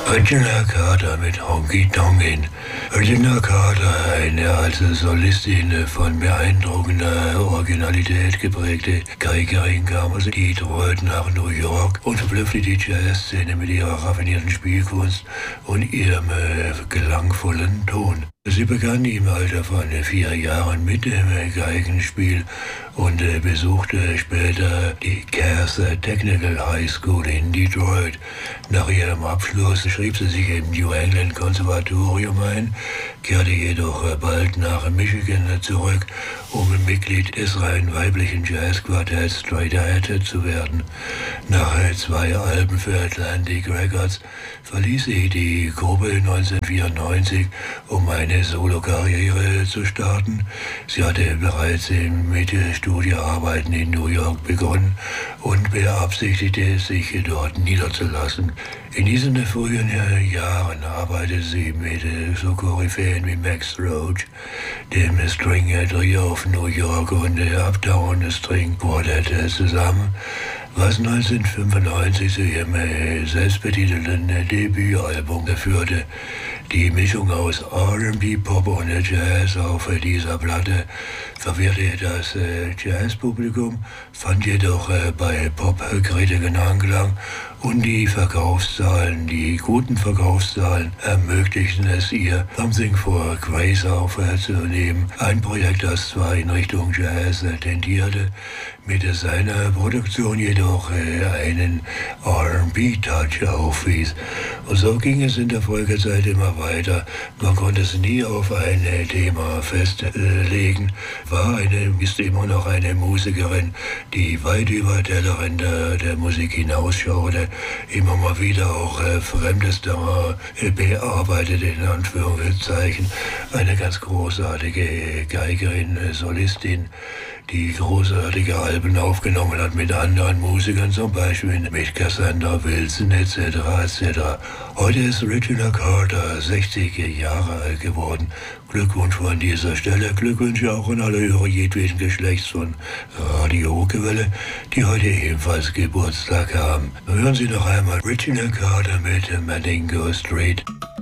Regina Carter mit Honky Tonkin. Regina Carter, eine als Solistin von beeindruckender Originalität geprägte Geigerin, kam aus Detroit nach New York und verblüffte die Jazzszene mit ihrer raffinierten Spielkunst und ihrem gelangvollen Ton. Sie begann im Alter von 4 Jahren mit dem Geigenspiel und besuchte später die Cass Technical High School in Detroit. Nach ihrem Abschluss schrieb sie sich im New England Konservatorium ein, kehrte jedoch bald nach Michigan zurück, um Mitglied des rein weiblichen Jazzquartetts Straight Ahead zu werden. Nach 2 Alben für Atlantic Records verließ sie die Gruppe 1994, um eine Solokarriere zu starten. Sie hatte bereits mit Studioarbeiten in New York begonnen und beabsichtigte, sich dort niederzulassen. In diesen frühen Jahren arbeitete sie mit so Koryphäen wie Max Roach, dem String Trio of New York und Uptown String Quartet zusammen, was 1995 zu ihrem selbstbetitelten Debütalbum führte. Die Mischung aus R&B, Pop und Jazz auf dieser Platte verwirrte das Jazzpublikum, fand jedoch bei Popkritikern Anklang und die guten Verkaufszahlen ermöglichten es ihr, Something for Grace aufzunehmen, ein Projekt, das zwar in Richtung Jazz tendierte, mit seiner Produktion jedoch einen R&B-Touch aufwies. Und so ging es in der Folgezeit immer weiter. Man konnte es nie auf ein Thema festlegen, ist immer noch eine Musikerin, die weit über Tellerränder der Musik hinausschaute, immer mal wieder auch fremdes Terrain bearbeitet, in Anführungszeichen. Eine ganz großartige Geigerin, Solistin, die großartige Alben aufgenommen hat mit anderen Musikern, zum Beispiel mit Cassandra Wilson etc. etc. Heute ist Regina Carter 60 Jahre alt geworden. Glückwunsch von dieser Stelle. Glückwünsche auch an alle Hörer jedweden Geschlechts von Radio Okerwelle, die heute ebenfalls Geburtstag haben. Hören Sie noch einmal Regina Carter mit Mandingo Street.